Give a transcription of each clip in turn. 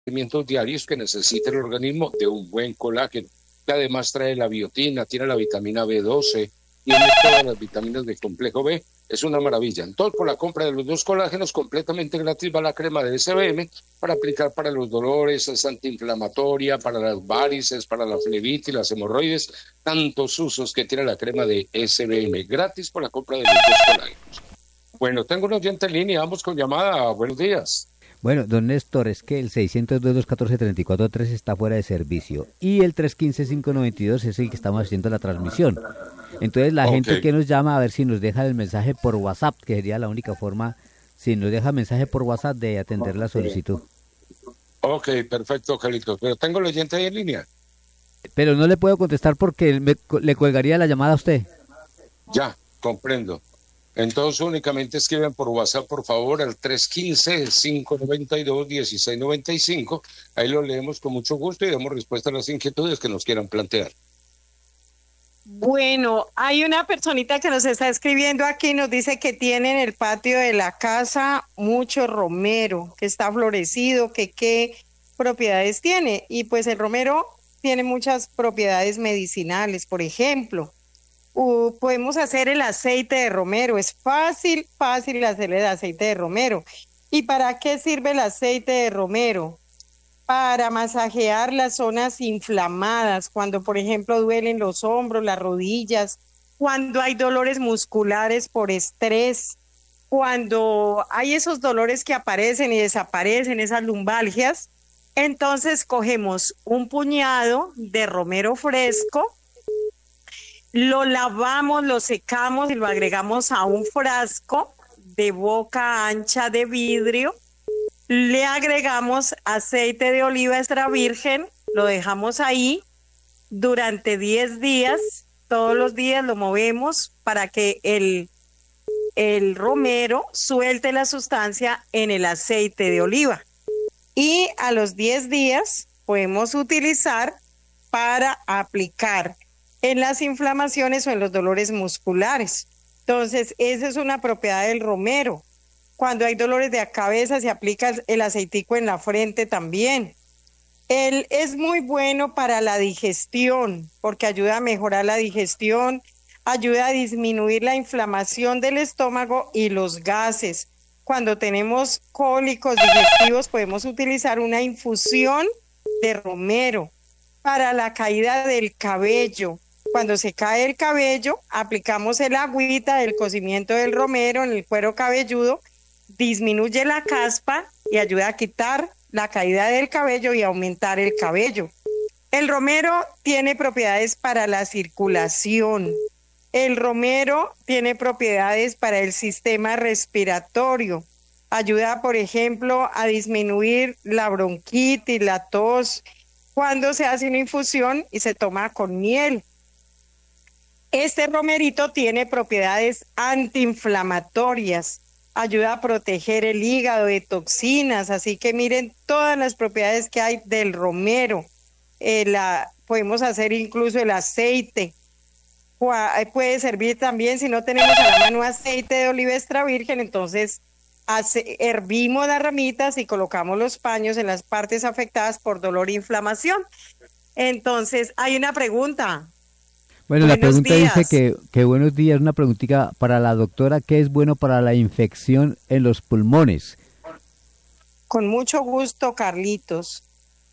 requerimientos diarios que necesita el organismo de un buen colágeno, que además trae la biotina, tiene la vitamina B12, tiene todas las vitaminas del complejo B, es una maravilla. Entonces, por la compra de los dos colágenos, completamente gratis va la crema de SBM para aplicar para los dolores, es antiinflamatoria, para las varices, para la flebitis, las hemorroides, tantos usos que tiene la crema de SBM, gratis por la compra de los dos colágenos. Bueno, tengo un oyente en línea, vamos con llamada, buenos días. Bueno, don Néstor, es que el 602-214-34-3 está fuera de servicio y el 315-592 es el que estamos haciendo la transmisión. Entonces la gente que nos llama, a ver si nos deja el mensaje por WhatsApp, que sería la única forma, si nos deja mensaje por WhatsApp, de atender la solicitud. Ok, perfecto, Carlitos, pero tengo el oyente ahí en línea. Pero no le puedo contestar porque le colgaría la llamada a usted. Ya, comprendo. Entonces únicamente escriben por WhatsApp, por favor, al 315-592-1695. Ahí lo leemos con mucho gusto y damos respuesta a las inquietudes que nos quieran plantear. Bueno, hay una personita que nos está escribiendo aquí, nos dice que tiene en el patio de la casa mucho romero, que está florecido, que qué propiedades tiene. Y pues el romero tiene muchas propiedades medicinales, por ejemplo. Podemos hacer el aceite de romero, es fácil hacer el aceite de romero. ¿Y para qué sirve el aceite de romero? Para masajear las zonas inflamadas, cuando por ejemplo duelen los hombros, las rodillas, cuando hay dolores musculares por estrés, cuando hay esos dolores que aparecen y desaparecen, esas lumbalgias. Entonces cogemos un puñado de romero fresco, lo lavamos, lo secamos y lo agregamos a un frasco de boca ancha de vidrio. Le agregamos aceite de oliva extra virgen, lo dejamos ahí durante 10 días. Todos los días lo movemos para que el romero suelte la sustancia en el aceite de oliva. Y a los 10 días podemos utilizar para aplicar en las inflamaciones o en los dolores musculares. Entonces, esa es una propiedad del romero. Cuando hay dolores de cabeza, se aplica el aceitico en la frente también. Él es muy bueno para la digestión, porque ayuda a mejorar la digestión, ayuda a disminuir la inflamación del estómago y los gases. Cuando tenemos cólicos digestivos, podemos utilizar una infusión de romero. Para la caída del cabello, cuando se cae el cabello, aplicamos el agüita del cocimiento del romero en el cuero cabelludo, disminuye la caspa y ayuda a quitar la caída del cabello y aumentar el cabello. El romero tiene propiedades para la circulación. El romero tiene propiedades para el sistema respiratorio. Ayuda, por ejemplo, a disminuir la bronquitis, la tos, cuando se hace una infusión y se toma con miel. Este romerito tiene propiedades antiinflamatorias, ayuda a proteger el hígado de toxinas, así que miren todas las propiedades que hay del romero. Podemos hacer incluso el aceite. Puede servir también, si no tenemos a la mano aceite de oliva extra virgen, entonces hervimos las ramitas y colocamos los paños en las partes afectadas por dolor e inflamación. Entonces, hay una pregunta. Bueno, la pregunta dice que buenos días, una preguntita para la doctora, ¿qué es bueno para la infección en los pulmones? Con mucho gusto, Carlitos.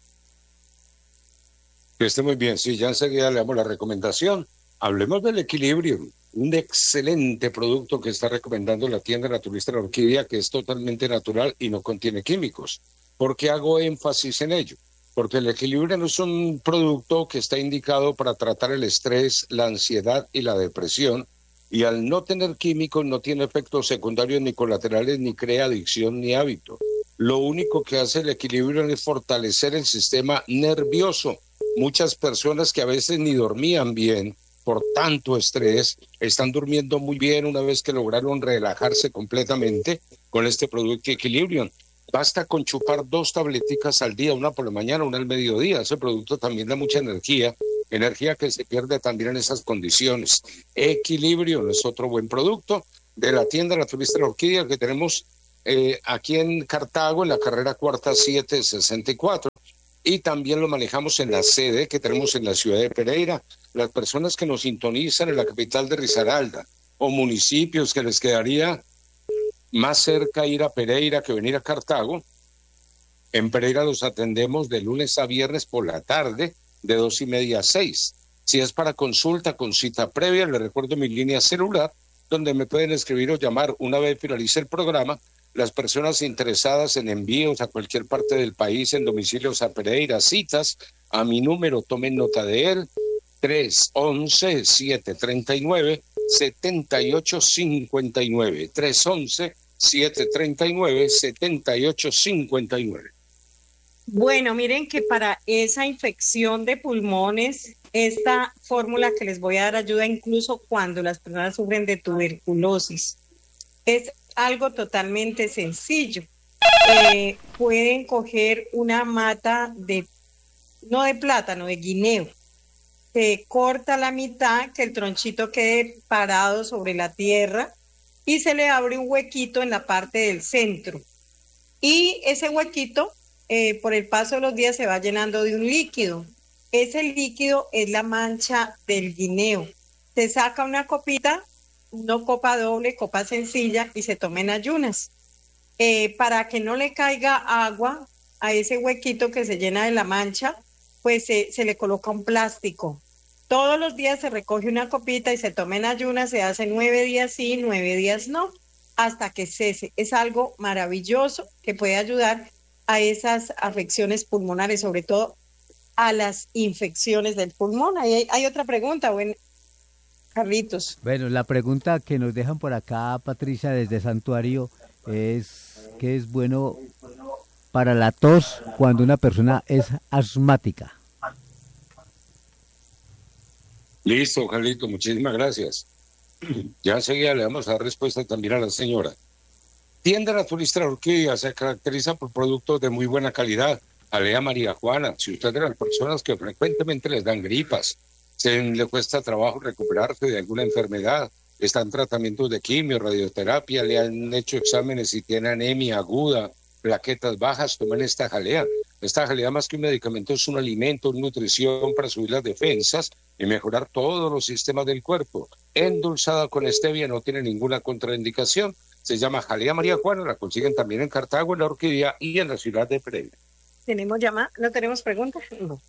Que esté muy bien, sí, ya enseguida le damos la recomendación. Hablemos del equilibrio, un excelente producto que está recomendando la tienda naturista La Orquídea, que es totalmente natural y no contiene químicos. ¿Por qué hago énfasis en ello? Porque el equilibrio no es un producto que está indicado para tratar el estrés, la ansiedad y la depresión, y al no tener químicos no tiene efectos secundarios ni colaterales, ni crea adicción ni hábito. Lo único que hace el equilibrio es fortalecer el sistema nervioso. Muchas personas que a veces ni dormían bien por tanto estrés, están durmiendo muy bien una vez que lograron relajarse completamente con este producto Equilibrium. Basta con chupar 2 tableticas al día, una por la mañana, una al mediodía. Ese producto también da mucha energía que se pierde también en esas condiciones. Equilibrium es otro buen producto de la tienda naturista La Orquídea, que tenemos aquí en Cartago, en la carrera cuarta 764. Y también lo manejamos en la sede que tenemos en la ciudad de Pereira. Las personas que nos sintonizan en la capital de Risaralda o municipios que les quedaría más cerca ir a Pereira que venir a Cartago, en Pereira los atendemos de lunes a viernes por la tarde, de 2:30 a 6. Si es para consulta con cita previa, les recuerdo mi línea celular, donde me pueden escribir o llamar una vez finalice el programa. Las personas interesadas en envíos a cualquier parte del país, en domicilios a Pereira, citas a mi número, tomen nota de él, 311-739-7859, 311-739-7859. Bueno, miren que para esa infección de pulmones, esta fórmula que les voy a dar ayuda incluso cuando las personas sufren de tuberculosis. Es algo totalmente sencillo. Pueden coger una mata no de plátano, de guineo. Se corta la mitad, que el tronchito quede parado sobre la tierra y se le abre un huequito en la parte del centro. Y ese huequito, por el paso de los días, se va llenando de un líquido. Ese líquido es la mancha del guineo. Se saca una copita, no copa doble, copa sencilla, y se toma en ayunas. Para que no le caiga agua a ese huequito que se llena de la mancha, pues se le coloca un plástico. Todos los días se recoge una copita y se toma en ayunas, se hace 9 días sí, 9 días no, hasta que cese. Es algo maravilloso que puede ayudar a esas afecciones pulmonares, sobre todo a las infecciones del pulmón. Hay otra pregunta, bueno, Carlitos. Bueno, la pregunta que nos dejan por acá, Patricia, desde Santuario, es ¿qué es bueno para la tos cuando una persona es asmática? Listo, Carlito, muchísimas gracias. Ya enseguida le vamos a dar respuesta también a la señora. Tienda Naturista Orquídea se caracteriza por productos de muy buena calidad. Alea María Juana, si usted es de las personas que frecuentemente les dan gripas, le cuesta trabajo recuperarse de alguna enfermedad, está en tratamientos de quimio, radioterapia, le han hecho exámenes y tiene anemia aguda, plaquetas bajas, tomen esta jalea. Esta jalea, más que un medicamento, es un alimento, una nutrición para subir las defensas y mejorar todos los sistemas del cuerpo. Endulzada con stevia, no tiene ninguna contraindicación. Se llama jalea María Juana, la consiguen también en Cartago, en la Orquídea y en la ciudad de Pereira. ¿Tenemos llamada? ¿No tenemos preguntas? No.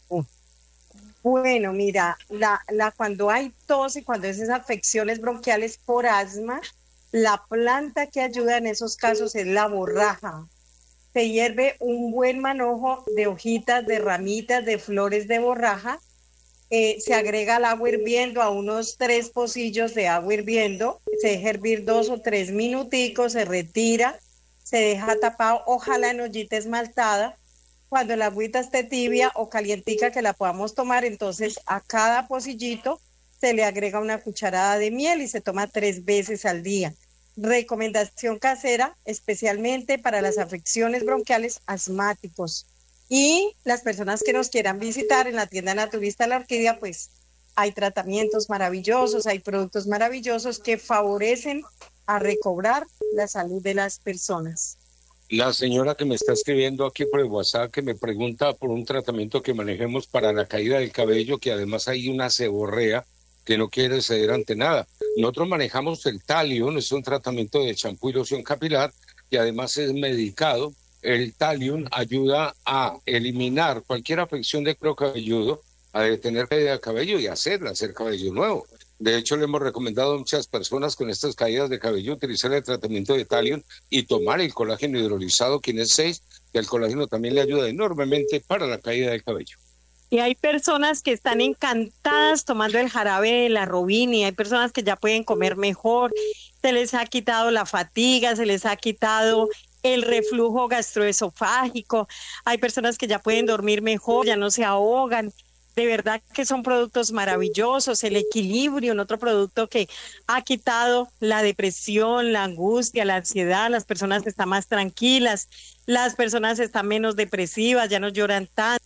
Bueno, mira, cuando hay tos y cuando es esas afecciones bronquiales por asma, la planta que ayuda en esos casos es la borraja. Se hierve un buen manojo de hojitas, de ramitas, de flores de borraja. Se agrega al agua hirviendo, a unos 3 pocillos de agua hirviendo. Se deja hervir 2 o 3 minuticos, se retira, se deja tapado, ojalá en ollita esmaltada. Cuando la agüita esté tibia o calientica que la podamos tomar, entonces a cada pocillito se le agrega una cucharada de miel y se toma 3 veces al día. Recomendación casera, especialmente para las afecciones bronquiales asmáticos. Y las personas que nos quieran visitar en la tienda naturista La Orquídea, pues hay tratamientos maravillosos, hay productos maravillosos que favorecen a recobrar la salud de las personas. La señora que me está escribiendo aquí por el WhatsApp, que me pregunta por un tratamiento que manejemos para la caída del cabello, que además hay una seborrea que no quiere ceder ante nada. Nosotros manejamos el Talium, es un tratamiento de champú y loción capilar, y además es medicado. El Talium ayuda a eliminar cualquier afección de cuero cabelludo, a detener caída de cabello y hacer cabello nuevo. De hecho, le hemos recomendado a muchas personas con estas caídas de cabello utilizar el tratamiento de Talium y tomar el colágeno hidrolizado Kines 6, que el colágeno también le ayuda enormemente para la caída del cabello. Y hay personas que están encantadas tomando el jarabe de la Robini, hay personas que ya pueden comer mejor, se les ha quitado la fatiga, se les ha quitado el reflujo gastroesofágico, hay personas que ya pueden dormir mejor, ya no se ahogan. De verdad que son productos maravillosos. El Equilibrium, otro producto que ha quitado la depresión, la angustia, la ansiedad. Las personas están más tranquilas, las personas están menos depresivas, ya no lloran tanto.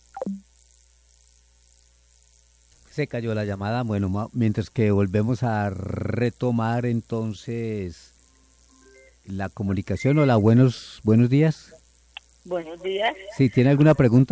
Se cayó la llamada. Bueno, mientras que volvemos a retomar entonces la comunicación. Hola, buenos días. Buenos días. Sí, ¿tiene alguna pregunta?